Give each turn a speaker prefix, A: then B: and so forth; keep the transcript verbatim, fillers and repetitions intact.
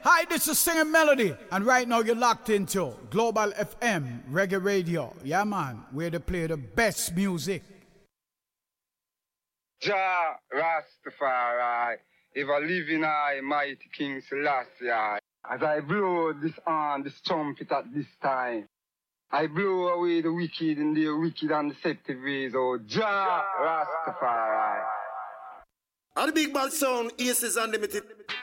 A: Hi, this is Singing Melody, and right now you're locked into Global F M Reggae Radio. Yeah, man, where they play the best music.
B: Jah Rastafari, ever living I, mighty King Selassie. As I blow this on this trumpet at this time, I blow away the wicked in their wicked and deceptive ways. Oh, Jah Rastafari.
C: All the big bad sound, Aces Unlimited.